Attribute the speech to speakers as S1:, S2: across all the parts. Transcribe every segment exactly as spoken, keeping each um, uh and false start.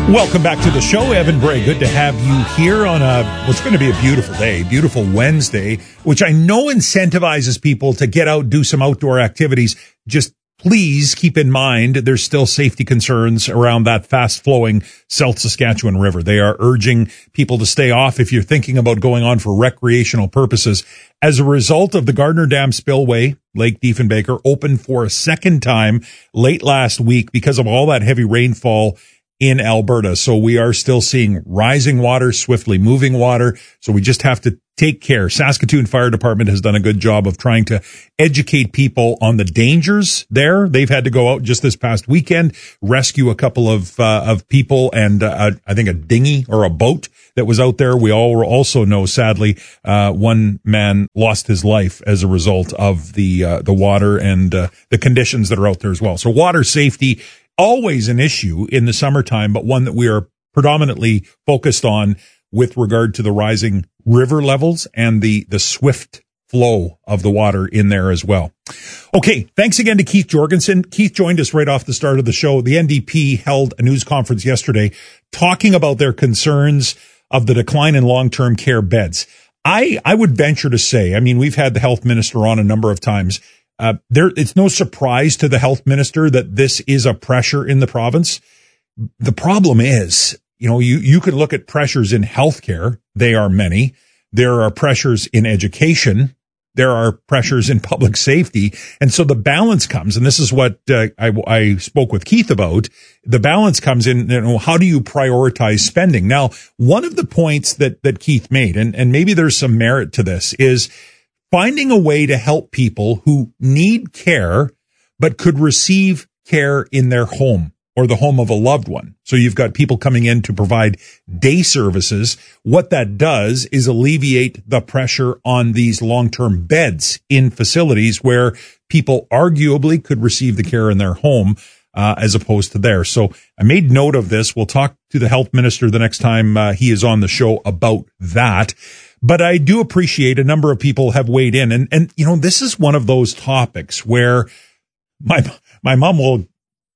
S1: Welcome back to the show, Evan Bray. Good to have you here on a what's going to be a beautiful day, beautiful Wednesday, which I know incentivizes people to get out, do some outdoor activities. Just please keep in mind there's still safety concerns around that fast-flowing South Saskatchewan River. They are urging people to stay off if you're thinking about going on for recreational purposes. As a result of the Gardner Dam spillway, Lake Diefenbaker opened for a second time late last week because of all that heavy rainfall in Alberta. So we are still seeing rising water, swiftly moving water. So we just have to take care. Saskatoon Fire Department has done a good job of trying to educate people on the dangers there. They've had to go out just this past weekend, rescue a couple of, uh, of people and, uh, I think a dinghy or a boat that was out there. We all also know, sadly, uh, one man lost his life as a result of the, uh, the water and, uh, the conditions that are out there as well. So water safety, always an issue in the summertime, but one that we are predominantly focused on with regard to the rising river levels and the, the swift flow of the water in there as well. Okay. Thanks again to Keith Jorgensen. Keith joined us right off the start of the show. The N D P held a news conference yesterday talking about their concerns of the decline in long-term care beds. I, I would venture to say, I mean, we've had the health minister on a number of times. Uh, there, it's no surprise to the health minister that this is a pressure in the province. The problem is, you know, you, you could look at pressures in healthcare. They are many. There are pressures in education. There are pressures in public safety. And so the balance comes, and this is what uh, I, I spoke with Keith about. The balance comes in, you know, how do you prioritize spending? Now, one of the points that, that Keith made, and, and maybe there's some merit to this, is finding a way to help people who need care, but could receive care in their home or the home of a loved one. So you've got people coming in to provide day services. What that does is alleviate the pressure on these long-term beds in facilities where people arguably could receive the care in their home, uh, as opposed to there. So I made note of this. We'll talk to the health minister the next time uh, he is on the show about that. But I do appreciate a number of people have weighed in. And, and, you know, this is one of those topics where my, my mom will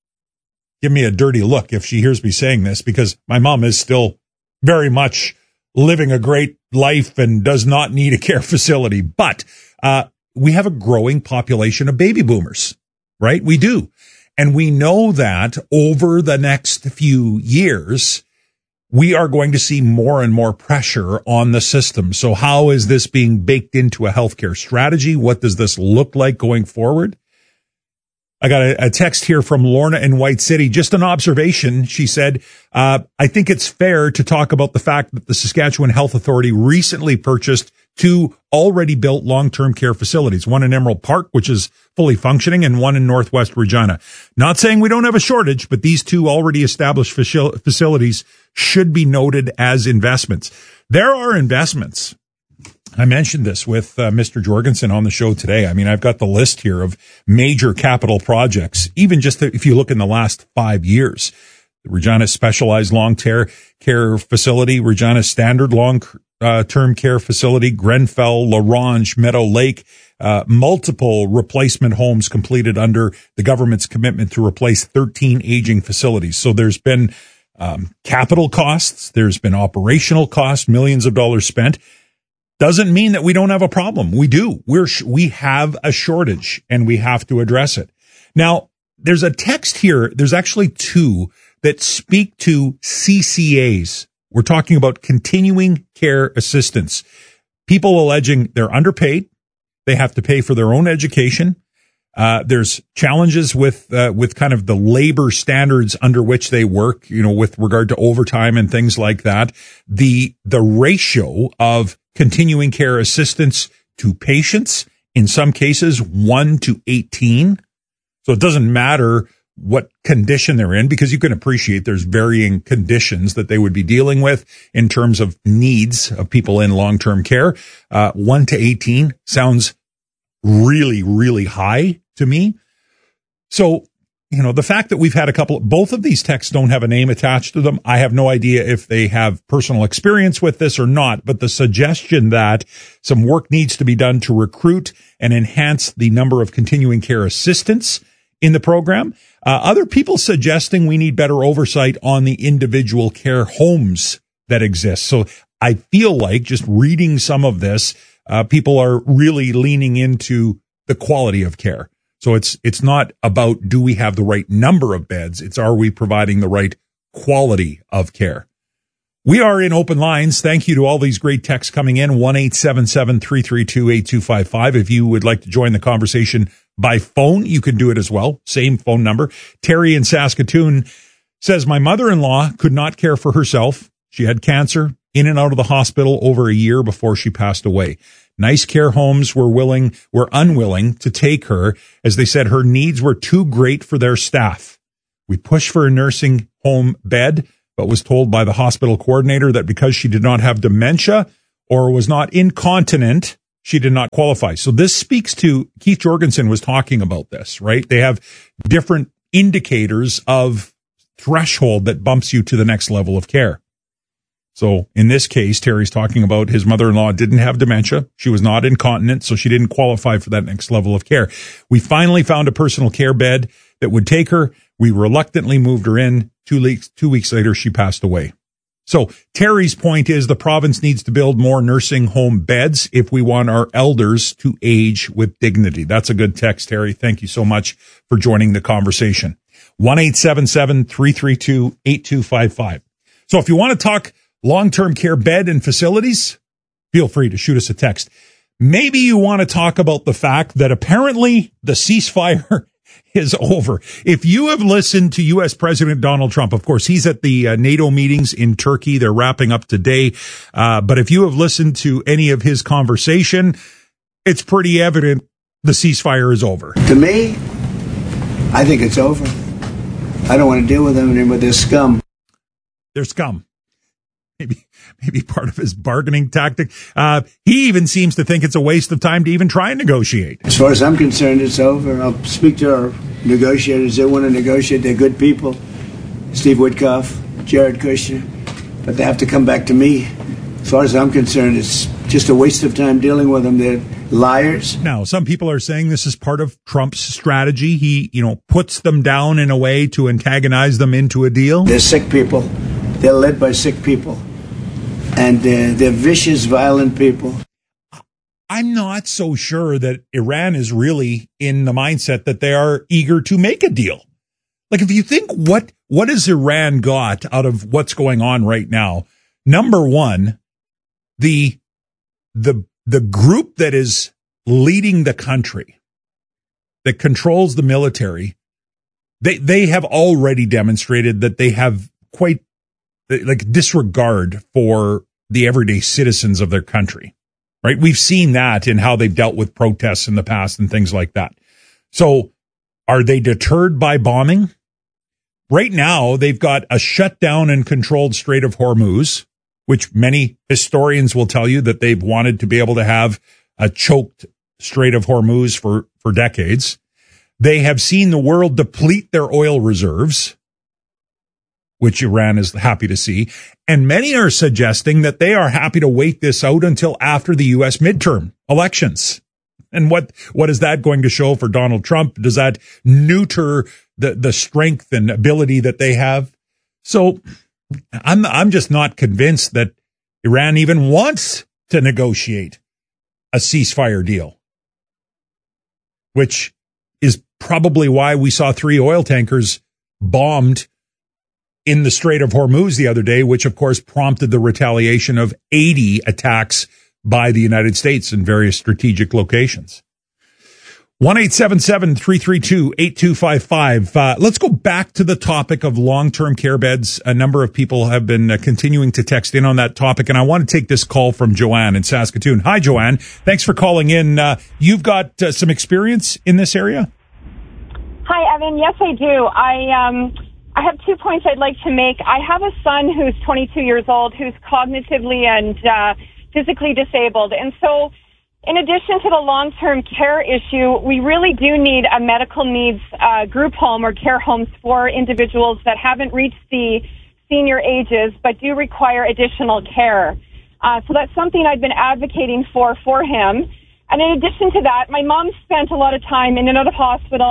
S1: give me a dirty look if she hears me saying this, because my mom is still very much living a great life and does not need a care facility. But, uh, we have a growing population of baby boomers, right? We do. And we know that over the next few years, we are going to see more and more pressure on the system. So how is this being baked into a healthcare strategy? What does this look like going forward? I got a, a text here from Lorna in White City. Just an observation. She said, uh, I think it's fair to talk about the fact that the Saskatchewan Health Authority recently purchased two already built long-term care facilities, one in Emerald Park, which is fully functioning, and one in Northwest Regina. Not saying we don't have a shortage, but these two already established faci- facilities should be noted as investments. There are investments. I mentioned this with uh, Mister Jorgensen on the show today. I mean, I've got the list here of major capital projects, even just the, if you look in the last five years. The Regina Specialized Long-Term Care Facility, Regina Standard Long-Term uh, Care Facility, Grenfell, LaRange, Meadow Lake, uh, multiple replacement homes completed under the government's commitment to replace thirteen aging facilities. So there's been um, capital costs. There's been operational costs, millions of dollars spent. Doesn't mean that we don't have a problem. We do. We're, we have a shortage and we have to address it. Now, there's a text here. There's actually two that speak to C C As. We're talking about continuing care assistants. People alleging they're underpaid. They have to pay for their own education. Uh, there's challenges with, uh, with kind of the labor standards under which they work, you know, with regard to overtime and things like that. The, the ratio of continuing care assistants to patients, in some cases, one to eighteen. So it doesn't matter what condition they're in, because you can appreciate there's varying conditions that they would be dealing with in terms of needs of people in long-term care. Uh, one to eighteen sounds really, really high to me. So, you know, the fact that we've had a couple, both of these texts don't have a name attached to them. I have no idea if they have personal experience with this or not, but the suggestion that some work needs to be done to recruit and enhance the number of continuing care assistants in the program. Uh, other people suggesting we need better oversight on the individual care homes that exist. So I feel like just reading some of this, uh, people are really leaning into the quality of care. So it's, it's not about do we have the right number of beds? It's are we providing the right quality of care? We are in open lines. Thank you to all these great texts coming in. one eight seven seven, three three two, eight two five five. If you would like to join the conversation by phone, you can do it as well. Same phone number. Terry in Saskatoon says, my mother-in-law could not care for herself. She had cancer, in and out of the hospital over a year before she passed away. Nice care homes were willing, were unwilling to take her, as they said her needs were too great for their staff. We pushed for a nursing home bed, but was told by the hospital coordinator that because she did not have dementia or was not incontinent, she did not qualify. So this speaks to, Keith Jorgensen was talking about this, right? They have different indicators of threshold that bumps you to the next level of care. So in this case, Terry's talking about his mother-in-law didn't have dementia. She was not incontinent, so she didn't qualify for that next level of care. We finally found a personal care bed that would take her. We reluctantly moved her in. Two weeks, two weeks later, she passed away. So Terry's point is the province needs to build more nursing home beds if we want our elders to age with dignity. That's a good text, Terry. Thank you so much for joining the conversation. one eight seven seven, three three two, eight two five five. So if you want to talk long-term care bed and facilities, feel free to shoot us a text. Maybe you want to talk about the fact that apparently the ceasefire is over. If you have listened to U S President Donald Trump, of course, he's at the uh, NATO meetings in Turkey. They're wrapping up today. Uh, but if you have listened to any of his conversation, it's pretty evident the ceasefire is over.
S2: To me, I think it's over. I don't want to deal with them and with this scum.
S1: They're scum. Maybe, maybe part of his bargaining tactic. Uh, he even seems to think it's a waste of time to even try and negotiate.
S2: As far as I'm concerned, it's over. I'll speak to our negotiators. They want to negotiate. They're good people. Steve Witkoff, Jared Kushner. But they have to come back to me. As far as I'm concerned, it's just a waste of time dealing with them. They're liars.
S1: Now, some people are saying this is part of Trump's strategy. He, you know, puts them down in a way to antagonize them into a deal.
S2: They're sick people. They're led by sick people. And uh, they're vicious, violent people.
S1: I'm not so sure that Iran is really in the mindset that they are eager to make a deal. Like, if you think what, what has Iran got out of what's going on right now? Number one, the, the, the group that is leading the country, that controls the military, they, they have already demonstrated that they have quite like disregard for the everyday citizens of their country, right? We've seen that in how they've dealt with protests in the past and things like that. So are they deterred by bombing? Right now, they've got a shut down and controlled Strait of Hormuz, which many historians will tell you that they've wanted to be able to have a choked Strait of Hormuz for, for decades. They have seen the world deplete their oil reserves, which Iran is happy to see. And many are suggesting that they are happy to wait this out until after the U S midterm elections. And what, what is that going to show for Donald Trump? Does that neuter the, the strength and ability that they have? So I'm, I'm just not convinced that Iran even wants to negotiate a ceasefire deal, which is probably why we saw three oil tankers bombed in the Strait of Hormuz the other day, which of course prompted the retaliation of eighty attacks by the United States in various strategic locations. one eight seven seven, three three two, eight two five five. Uh, let's go back to the topic of long-term care beds. A number of people have been uh, continuing to text in on that topic, and I want to take this call from Joanne in Saskatoon. Hi, Joanne. Thanks for calling in. Uh, you've got uh, some experience in this area?
S3: Hi, Evan. Yes, I do. I um, I have two points I'd like to make. I have a son who's twenty-two years old who's cognitively and uh, physically disabled, and so in addition to the long-term care issue, we really do need a medical needs uh, group home or care homes for individuals that haven't reached the senior ages but do require additional care. Uh, so that's something I've been advocating for for him. And in addition to that, my mom spent a lot of time in and out of hospital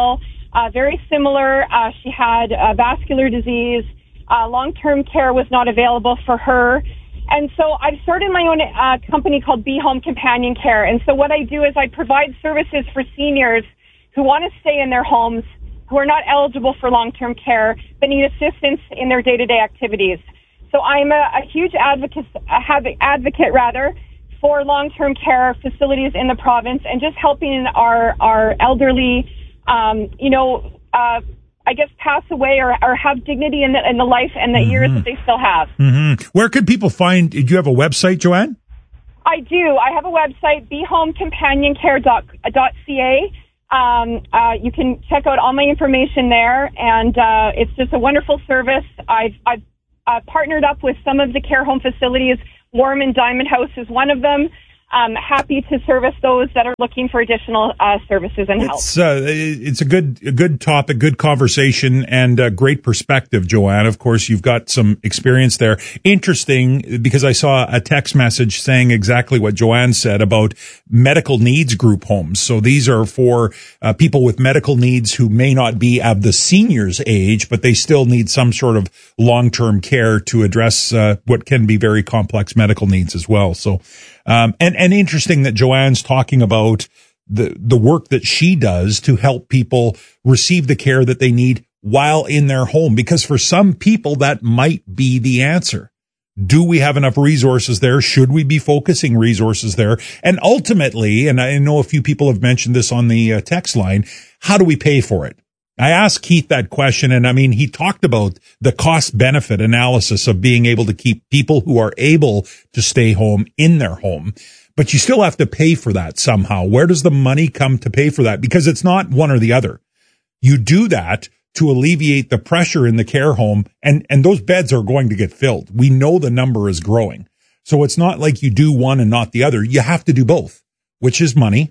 S3: uh, very similar. Uh, she had uh, vascular disease. Uh, long-term care was not available for her. And so I've started my own uh, company called Be Home Companion Care. And so what I do is I provide services for seniors who want to stay in their homes, who are not eligible for long-term care, but need assistance in their day-to-day activities. So I'm a, a huge advocate, a advocate rather, for long-term care facilities in the province and just helping our, our elderly, um, you know, uh, I guess pass away or, or have dignity in the, in the life and the mm-hmm. years that they still have.
S1: Mm-hmm. Where could people find, do you have a website, Joanne?
S3: I do. I have a website, be home companion care dot c a. Um, uh, you can check out all my information there, and uh, it's just a wonderful service. I've, I've uh, partnered up with some of the care home facilities. Warm and Diamond House is one of them. I'm happy to service those that are looking for additional uh, services and help.
S1: It's, uh, it's a good, a good topic, good conversation, and a great perspective, Joanne. Of course, you've got some experience there. Interesting, because I saw a text message saying exactly what Joanne said about medical needs group homes. So these are for uh, people with medical needs who may not be of the seniors age, but they still need some sort of long-term care to address uh, what can be very complex medical needs as well. So, Um, and, and interesting that Joanne's talking about the, the work that she does to help people receive the care that they need while in their home, because for some people that might be the answer. Do we have enough resources there? Should we be focusing resources there? And ultimately, and I know a few people have mentioned this on the uh, text line, how do we pay for it? I asked Keith that question, and I mean, he talked about the cost-benefit analysis of being able to keep people who are able to stay home in their home. But you still have to pay for that somehow. Where does the money come to pay for that? Because it's not one or the other. You do that to alleviate the pressure in the care home, and, and those beds are going to get filled. We know the number is growing. So it's not like you do one and not the other. You have to do both, which is money,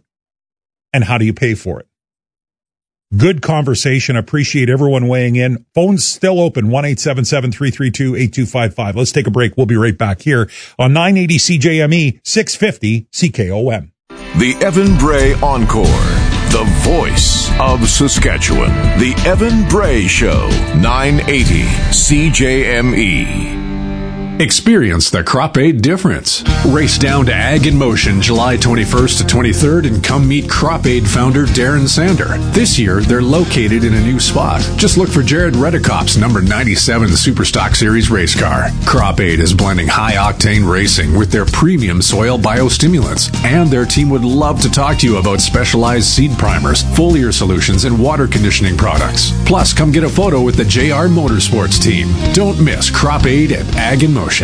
S1: and how do you pay for it? Good conversation. Appreciate everyone weighing in. Phone's still open, one eight seven seven, three three two, eight two five five. Let's take a break. We'll be right back here on nine eighty C J M E, six fifty C K O M.
S4: The Evan Bray Encore, the voice of Saskatchewan. The Evan Bray Show, nine eighty C J M E.
S5: Experience the Crop Aid difference. Race down to Ag in Motion July twenty-first to twenty-third and come meet Crop Aid founder Darren Sander. This year, they're located in a new spot. Just look for Jared Redekop's number ninety-seven Superstock Series race car. Crop Aid is blending high-octane racing with their premium soil biostimulants, and their team would love to talk to you about specialized seed primers, foliar solutions, and water conditioning products. Plus, come get a photo with the J R Motorsports team. Don't miss Crop Aid at Ag in Motion.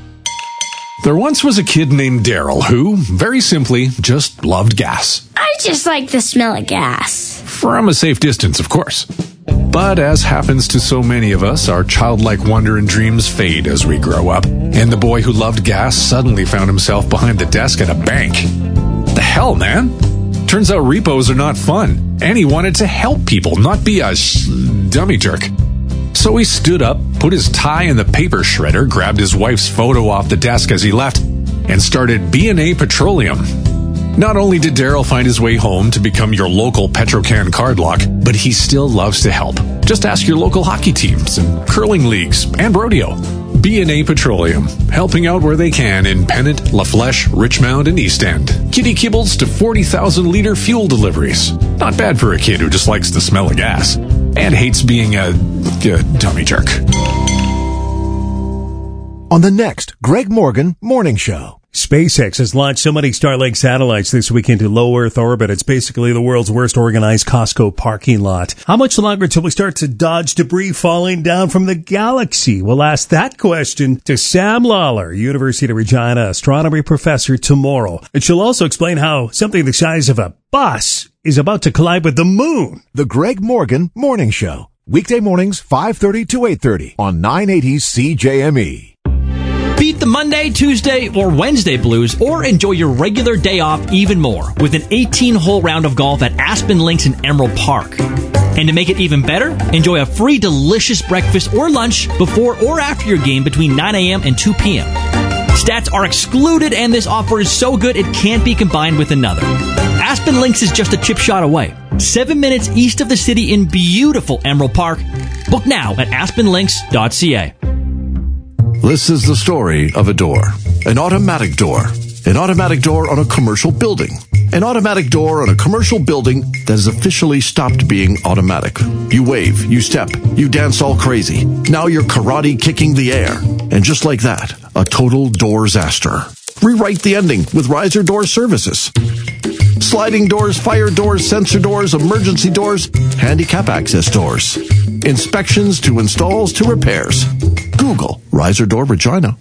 S5: There once was a kid named Daryl who, very simply, just loved gas.
S6: I just like the smell of gas.
S5: From a safe distance, of course. But as happens to so many of us, our childlike wonder and dreams fade as we grow up. And the boy who loved gas suddenly found himself behind the desk at a bank. The hell, man? Turns out repos are not fun. And he wanted to help people, not be a sh- dummy jerk. So he stood up, put his tie in the paper shredder, grabbed his wife's photo off the desk as he left, and started B and A Petroleum. Not only did Daryl find his way home to become your local Petrocan card lock, but he still loves to help. Just ask your local hockey teams and curling leagues and rodeo. B and A Petroleum, helping out where they can in Pennant, La Flèche, Richmond, and East End. Kitty kibbles to forty thousand liter fuel deliveries. Not bad for a kid who just likes the smell of gas and hates being a, a dummy jerk.
S7: On the next Greg Morgan Morning Show.
S8: SpaceX has launched so many Starlink satellites this week into low Earth orbit. It's basically the world's worst organized Costco parking lot. How much longer till we start to dodge debris falling down from the galaxy? We'll ask that question to Sam Lawler, University of Regina astronomy professor, tomorrow. And she'll also explain how something the size of a bus is about to collide with the moon.
S7: The Greg Morgan Morning Show. Weekday mornings, five thirty to eight thirty on nine eighty C J M E.
S9: Beat the Monday, Tuesday, or Wednesday blues, or enjoy your regular day off even more with an eighteen-hole round of golf at Aspen Links in Emerald Park. And to make it even better, enjoy a free delicious breakfast or lunch before or after your game between nine a.m. and two p.m. Stats are excluded, and this offer is so good it can't be combined with another. Aspen Links is just a chip shot away. seven minutes east of the city in beautiful Emerald Park. Book now at aspen links dot c a.
S4: This is the story of a door. An automatic door. An automatic door on a commercial building. An automatic door on a commercial building that has officially stopped being automatic. You wave, you step, you dance all crazy. Now you're karate kicking the air. And just like that, a total doorsaster. Rewrite the ending with Riser Door Services. Sliding doors, fire doors, sensor doors, emergency doors, handicap access doors. Inspections to installs to repairs. Google Riser Door Regina.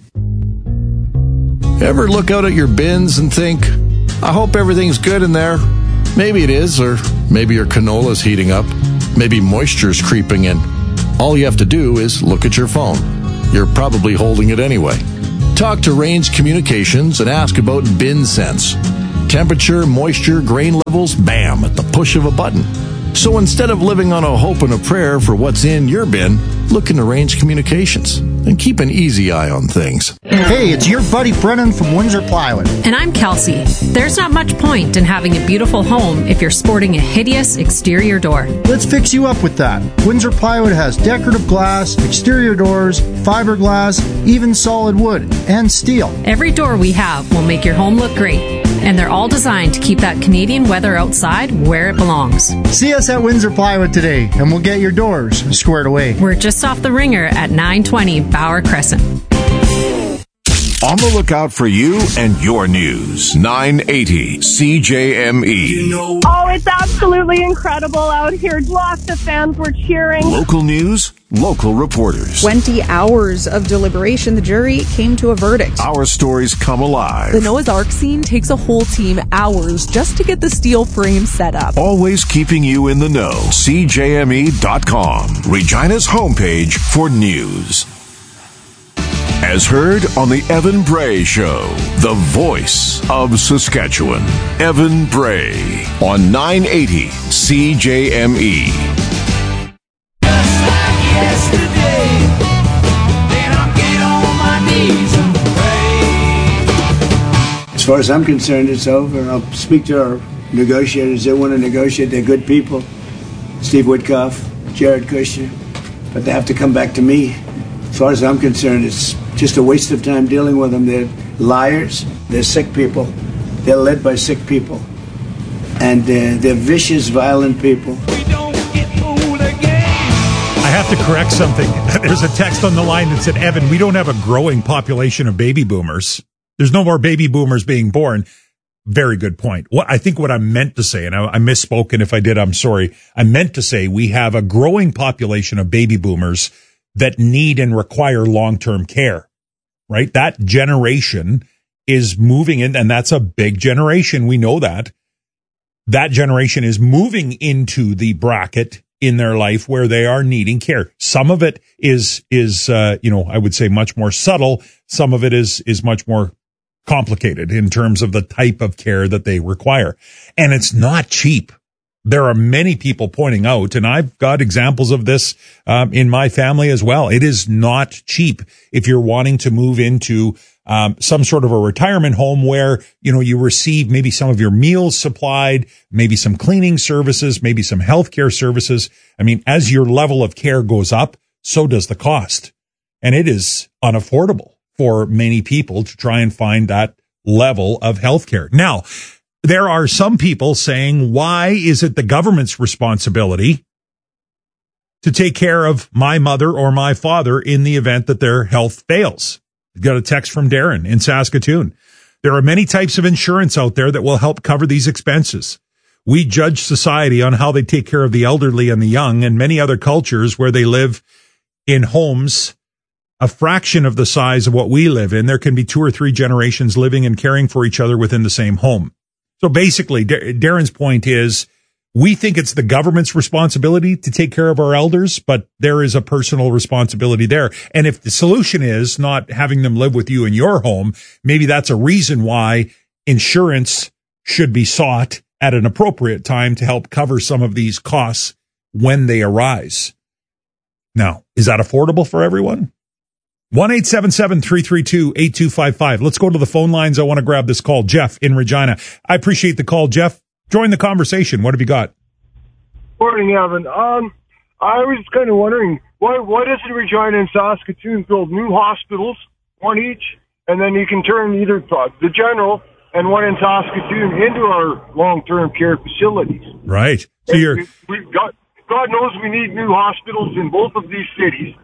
S4: Ever look out at your bins and think, I hope everything's good in there? Maybe it is, or maybe your canola's heating up. Maybe moisture's creeping in. All you have to do is look at your phone. You're probably holding it anyway. Talk to Range Communications and ask about Bin Sense. Temperature, moisture, grain levels, bam, at the push of a button. So instead of living on a hope and a prayer for what's in your bin, look into Range Communications and keep an easy eye on things.
S10: Hey, it's your buddy Brennan from Windsor Plywood.
S11: And I'm Kelsey. There's not much point in having a beautiful home if you're sporting a hideous exterior door.
S10: Let's fix you up with that. Windsor Plywood has decorative glass, exterior doors, fiberglass, even solid wood, and steel.
S11: Every door we have will make your home look great. And they're all designed to keep that Canadian weather outside where it belongs.
S10: See us at Windsor Plywood today, and we'll get your doors squared away.
S11: We're just off the Ringer at nine twenty Bauer Crescent.
S4: On the lookout for you and your news. nine eighty C J M E.
S3: Oh, it's absolutely incredible out here. Lots of fans were cheering.
S4: Local news, local reporters.
S12: twenty hours of deliberation, the jury came to a verdict.
S4: Our stories come alive.
S13: The Noah's Ark scene takes a whole team hours just to get the steel frame set up.
S4: Always keeping you in the know. C J M E dot com, Regina's homepage for news. As heard on the Evan Bray Show, the voice of Saskatchewan. Evan Bray on nine eighty C J M E.
S2: As far as I'm concerned, it's over. I'll speak to our negotiators. They want to negotiate. They're good people. Steve Woodcoff, Jared Kushner. But they have to come back to me. As far as I'm concerned, it's just a waste of time dealing with them. They're liars. They're sick people. They're led by sick people. And uh, they're vicious, violent people.
S1: I have to correct something. There's a text on the line that said, Evan, we don't have a growing population of baby boomers. There's no more baby boomers being born. Very good point. What I think what I meant to say, and I, I misspoke, and if I did, I'm sorry. I meant to say we have a growing population of baby boomers that need and require long-term care, right? That generation is moving in, and that's a big generation. We know that. That generation is moving into the bracket in their life where they are needing care. Some of it is, is, uh, you know, I would say much more subtle. Some of it is, is much more complicated in terms of the type of care that they require. And it's not cheap. There are many people pointing out, and I've got examples of this um, in my family as well. It is not cheap if you're wanting to move into um, some sort of a retirement home where, you know, you receive maybe some of your meals supplied, maybe some cleaning services, maybe some healthcare services. I mean, as your level of care goes up, so does the cost. And it is unaffordable for many people to try and find that level of healthcare. Now, there are some people saying, why is it the government's responsibility to take care of my mother or my father in the event that their health fails? I've got a text from Darren in Saskatoon. There are many types of insurance out there that will help cover these expenses. We judge society on how they take care of the elderly and the young, and many other cultures where they live in homes a fraction of the size of what we live in. There can be two or three generations living and caring for each other within the same home. So basically, Darren's point is, we think it's the government's responsibility to take care of our elders, but there is a personal responsibility there. And if the solution is not having them live with you in your home, maybe that's a reason why insurance should be sought at an appropriate time to help cover some of these costs when they arise. Now, is that affordable for everyone? one eight seven seven, three three two, eight two five five. Let's go to the phone lines. I want to grab this call. Jeff in Regina. I appreciate the call, Jeff. Join the conversation. What have you got?
S14: Morning, Evan. Um, I was kind of wondering, why, why doesn't Regina and Saskatoon build new hospitals, one each, and then you can turn either the general and one in Saskatoon into our long-term care facilities?
S1: Right. So you're...
S14: We've got, God knows we need new hospitals in both of these cities.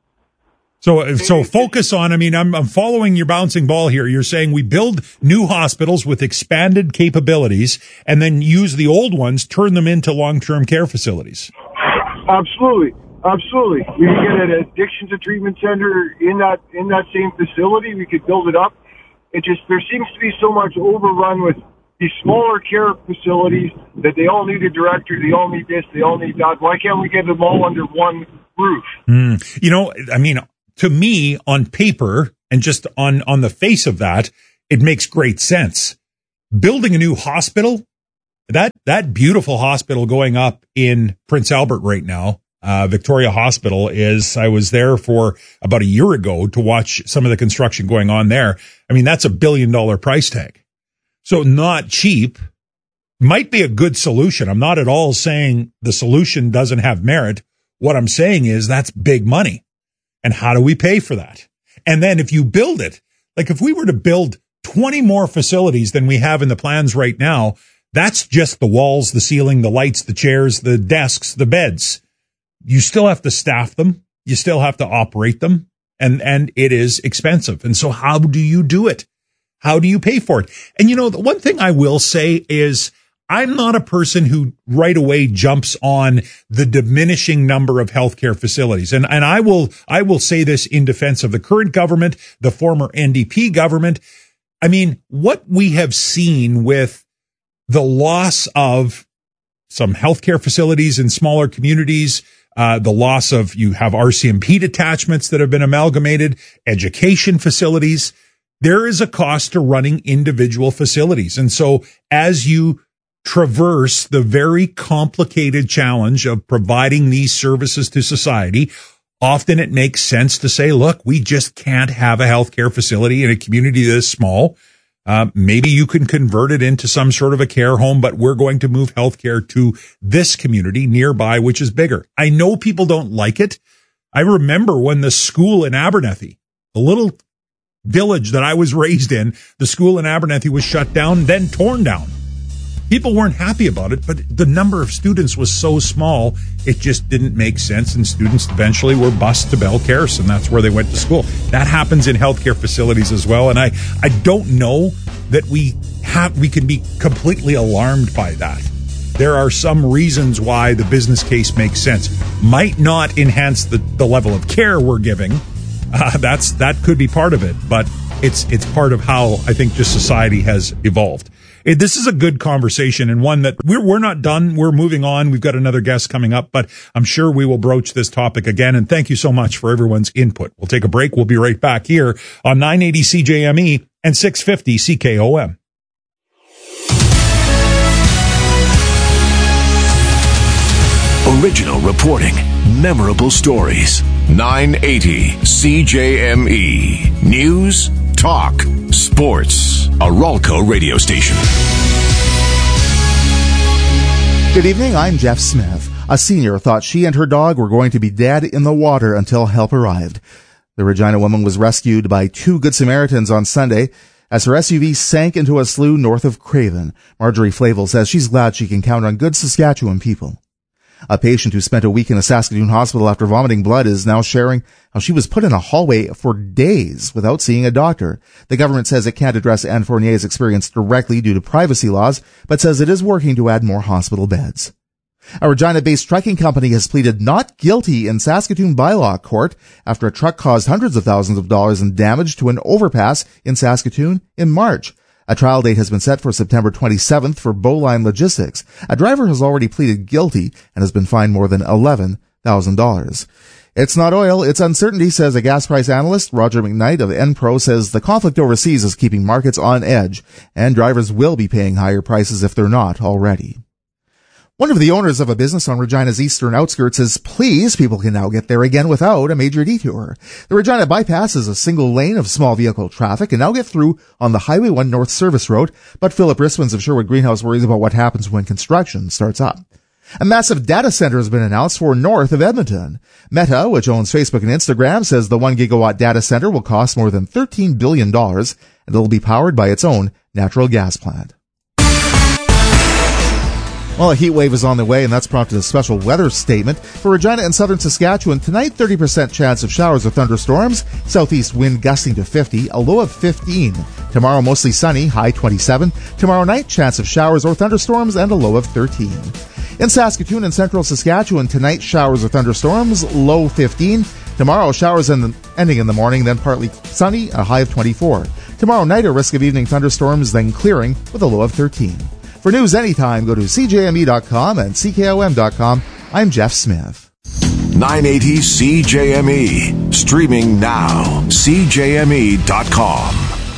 S1: So, so focus on, I mean, I'm, I'm following your bouncing ball here. You're saying we build new hospitals with expanded capabilities and then use the old ones, turn them into long-term care facilities.
S14: Absolutely. Absolutely. We could get an addiction to treatment center in that, in that same facility. We could build it up. It just, there seems to be so much overrun with these smaller care facilities that they all need a director, they all need this, they all need that. Why can't we get them all under one roof?
S1: Mm. You know, I mean, to me, on paper, and just on, on the face of that, it makes great sense. Building a new hospital, that, that beautiful hospital going up in Prince Albert right now, uh, Victoria Hospital is, I was there for about a year ago to watch some of the construction going on there. I mean, that's a billion dollar price tag. So not cheap, might be a good solution. I'm not at all saying the solution doesn't have merit. What I'm saying is that's big money. And how do we pay for that? And then if you build it, like if we were to build twenty more facilities than we have in the plans right now, that's just the walls, the ceiling, the lights, the chairs, the desks, the beds. You still have to staff them. You still have to operate them. And, and it is expensive. And so how do you do it? How do you pay for it? And you know, the one thing I will say is I'm not a person who right away jumps on the diminishing number of healthcare facilities. And, and I will, I will say this in defense of the current government, the former N D P government. I mean, what we have seen with the loss of some healthcare facilities in smaller communities, uh, the loss of, you have R C M P detachments that have been amalgamated, education facilities. There is a cost to running individual facilities. And so as you traverse the very complicated challenge of providing these services to society, often it makes sense to say, look, we just can't have a healthcare facility in a community this small. Uh, maybe you can convert it into some sort of a care home, but we're going to move healthcare to this community nearby, which is bigger. I know people don't like it. I remember when the school in Abernethy, the little village that I was raised in, the school in Abernethy was shut down, then torn down. People weren't happy about it, but the number of students was so small, it just didn't make sense, and students eventually were bused to Belcarres, and that's where they went to school. That happens in healthcare facilities as well, and I, I don't know that we have we can be completely alarmed by that. There are some reasons why the business case makes sense. Might not enhance the, the level of care we're giving. Uh, that's that could be part of it, but it's it's part of how I think just society has evolved. It, this is a good conversation, and one that we're we're not done. We're moving on. We've got another guest coming up, but I'm sure we will broach this topic again. And thank you so much for everyone's input. We'll take a break. We'll be right back here on nine eighty C J M E and six fifty C K O M.
S7: Original reporting, memorable stories. nine eighty C J M E. News, talk, sports. A Ralco radio station.
S15: Good evening, I'm Jeff Smith. A senior thought she and her dog were going to be dead in the water until help arrived. The Regina woman was rescued by two Good Samaritans on Sunday as her S U V sank into a slough north of Craven. Marjorie Flavel says she's glad she can count on good Saskatchewan people. A patient who spent a week in a Saskatoon hospital after vomiting blood is now sharing how she was put in a hallway for days without seeing a doctor. The government says it can't address Anne Fournier's experience directly due to privacy laws, but says it is working to add more hospital beds. A Regina-based trucking company has pleaded not guilty in Saskatoon bylaw court after a truck caused hundreds of thousands of dollars in damage to an overpass in Saskatoon in March. A trial date has been set for September twenty-seventh for Bowline Logistics. A driver has already pleaded guilty and has been fined more than eleven thousand dollars. It's not oil, it's uncertainty, says a gas price analyst. Roger McKnight of Enpro says the conflict overseas is keeping markets on edge, and drivers will be paying higher prices if they're not already. One of the owners of a business on Regina's eastern outskirts is pleased people can now get there again without a major detour. The Regina Bypass is a single lane of small vehicle traffic and now get through on the Highway one North Service Road, but Philip Riswins of Sherwood Greenhouse worries about what happens when construction starts up. A massive data center has been announced for north of Edmonton. Meta, which owns Facebook and Instagram, says the one gigawatt data center will cost more than thirteen billion dollars, and it will be powered by its own natural gas plant. Well, a heat wave is on the way, and that's prompted a special weather statement. For Regina and southern Saskatchewan, tonight thirty percent chance of showers or thunderstorms, southeast wind gusting to fifty, a low of fifteen. Tomorrow mostly sunny, high twenty-seven. Tomorrow night, chance of showers or thunderstorms and a low of thirteen. In Saskatoon and central Saskatchewan, tonight showers or thunderstorms, low fifteen. Tomorrow, showers in the, ending in the morning, then partly sunny, a high of twenty-four. Tomorrow night, a risk of evening thunderstorms, then clearing with a low of thirteen. For news anytime, go to C J M E dot com and C K O M dot com. I'm Jeff Smith.
S7: nine eighty C J M E. Streaming now. C J M E dot com.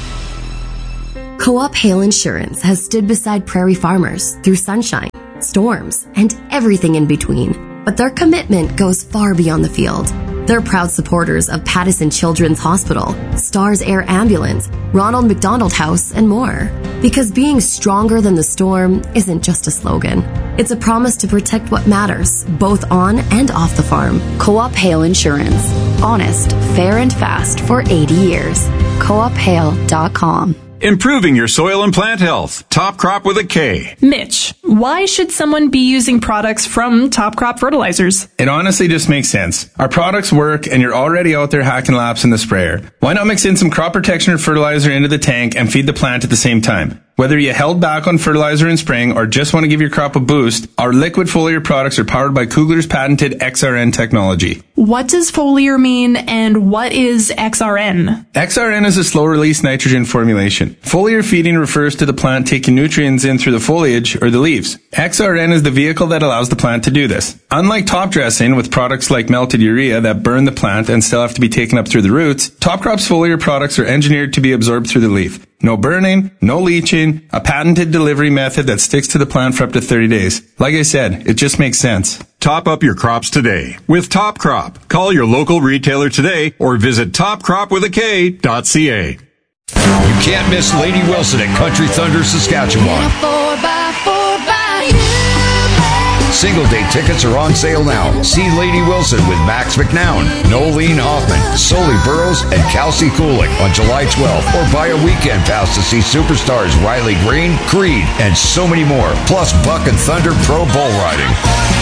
S16: Co-op Hail Insurance has stood beside prairie farmers through sunshine, storms, and everything in between. But their commitment goes far beyond the field. They're proud supporters of Pattison Children's Hospital, Stars Air Ambulance, Ronald McDonald House, and more. Because being stronger than the storm isn't just a slogan. It's a promise to protect what matters, both on and off the farm. Co-op Hail Insurance. Honest, fair, and fast for eighty years. co op hail dot com.
S17: Improving your soil and plant health. Top Crop with a K.
S18: Mitch, why should someone be using products from Top Crop Fertilizers?
S19: It honestly just makes sense. Our products work and you're already out there hacking laps in the sprayer. Why not mix in some crop protection or fertilizer into the tank and feed the plant at the same time? Whether you held back on fertilizer in spring or just want to give your crop a boost, our liquid foliar products are powered by Kugler's patented X R N technology.
S18: What does foliar mean and what is X R N?
S19: X R N is a slow-release nitrogen formulation. Foliar feeding refers to the plant taking nutrients in through the foliage or the leaves. X R N is the vehicle that allows the plant to do this. Unlike top dressing with products like melted urea that burn the plant and still have to be taken up through the roots, Top Crop's foliar products are engineered to be absorbed through the leaf. No burning, no leaching, a patented delivery method that sticks to the plant for up to thirty days. Like I said, it just makes sense.
S17: Top up your crops today with Top Crop. Call your local retailer today or visit top crop with a K dot C A.
S20: You can't miss Lady Wilson at Country Thunder, Saskatchewan. Single day tickets are on sale now. See Lady Wilson with Max McNown, Nolene Hoffman, Sully Burrows, and Kelsey Kulik on July twelfth. Or buy a weekend pass to see superstars Riley Green, Creed, and so many more. Plus Buck and Thunder Pro Bull Riding.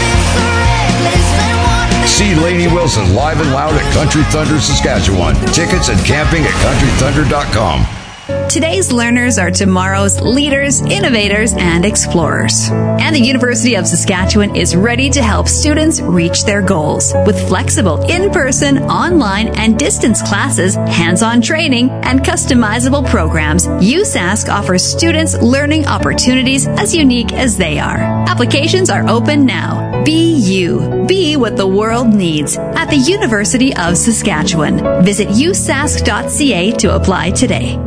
S20: See Lady Wilson live and loud at Country Thunder, Saskatchewan. Tickets and camping at country thunder dot com.
S21: Today's learners are tomorrow's leaders, innovators, and explorers. And the University of Saskatchewan is ready to help students reach their goals. With flexible in-person, online, and distance classes, hands-on training, and customizable programs, U S A S C offers students learning opportunities as unique as they are. Applications are open now. Be you. Be what the world needs at the University of Saskatchewan. Visit u sask dot c a to apply today.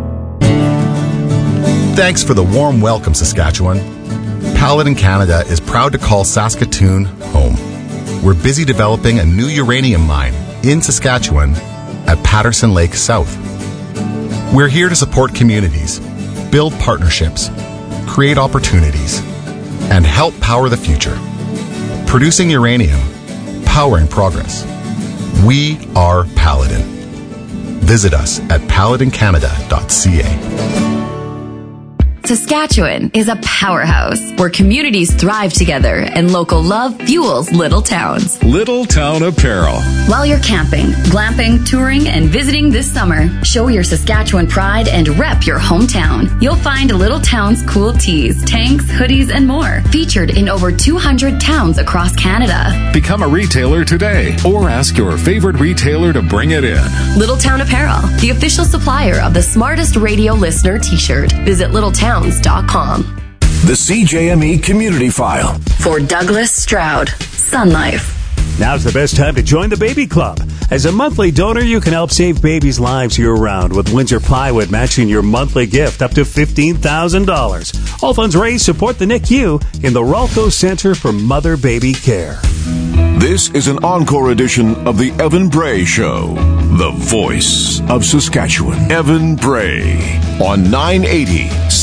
S22: Thanks for the warm welcome, Saskatchewan. Paladin Canada is proud to call Saskatoon home. We're busy developing a new uranium mine in Saskatchewan at Patterson Lake South. We're here to support communities, build partnerships, create opportunities, and help power the future. Producing uranium, powering progress. We are Paladin. Visit us at paladin canada dot c a.
S16: Saskatchewan is a powerhouse where communities thrive together and local love fuels little towns.
S20: Little Town Apparel.
S16: While you're camping, glamping, touring, and visiting this summer, show your Saskatchewan pride and rep your hometown. You'll find Little Town's cool tees, tanks, hoodies, and more, featured in over two hundred towns across Canada.
S5: Become a retailer today or ask your favorite retailer to bring it in.
S16: Little Town Apparel, the official supplier of the smartest radio listener t-shirt. Visit little towns dot com.
S7: The C J M E Community File.
S16: For Douglas Stroud, Sun Life.
S8: Now's the best time to join the Baby Club. As a monthly donor, you can help save babies' lives year-round with Windsor Plywood matching your monthly gift up to fifteen thousand dollars. All funds raised support the N I C U in the Ralco Center for Mother-Baby Care.
S7: This is an encore edition of the Evan Bray Show, the voice of Saskatchewan. Evan Bray on nine eighty